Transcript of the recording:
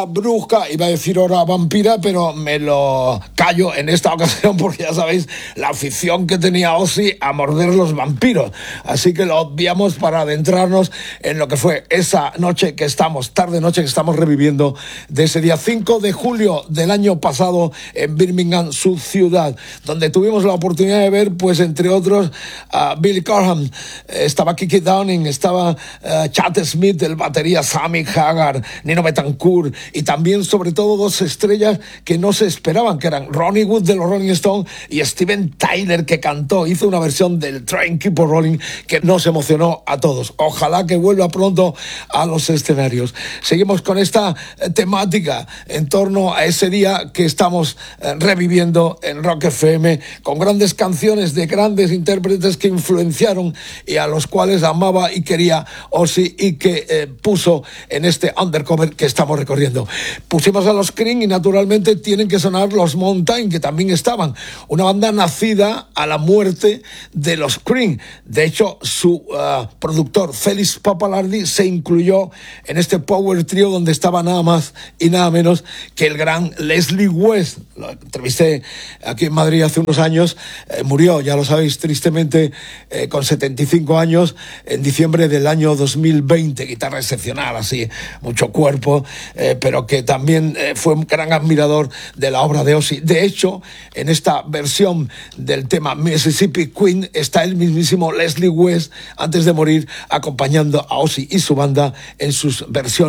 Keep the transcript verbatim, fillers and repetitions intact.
hora bruja, iba a decir hora vampira, pero me lo callo en esta ocasión porque ya sabéis la afición que tenía Ozzy a morder los vampiros. Así que lo obviamos para adentrarnos en lo que fue esa noche que estamos, tarde-noche que estamos reviviendo de ese día cinco de julio del año pasado en Birmingham, su ciudad, donde tuvimos la oportunidad de ver, pues entre otros, a Billy Corgan, estaba Kiki Downing, estaba uh, Chad Smith, el batería Sammy Hagar, Nino Betancourt, y también sobre todo dos estrellas que no se esperaban, que eran Ronnie Wood de los Rolling Stones y Steven Tyler, que cantó, hizo una versión del Train Keep on Rolling que nos emocionó a todos. Ojalá que vuelva pronto a los escenarios. Seguimos con esta temática en torno a ese día que estamos eh, reviviendo en Rock F M, con grandes canciones de grandes intérpretes que influenciaron y a los cuales amaba y quería Ozzy, y que eh, puso en este undercover que estamos recorriendo. Pusimos a los Cream y naturalmente tienen que sonar los Mountain, que también estaban, una banda nacida a la muerte de los Cream. De hecho, su uh, productor Félix Papalardi se incluyó en este power trio donde estaba nada más y nada menos que el gran Leslie West. Lo entrevisté aquí en Madrid hace unos años, eh, murió, ya lo sabéis, tristemente eh, con setenta y cinco años en diciembre del año dos mil veinte. Guitarra excepcional, así, mucho cuerpo, eh, pero que también eh, fue un gran admirador de la obra de Ozzy. De hecho, en esta versión del tema Mississippi Queen está el mismísimo Leslie West antes de morir, acompañando a Ozzy y su banda en sus versiones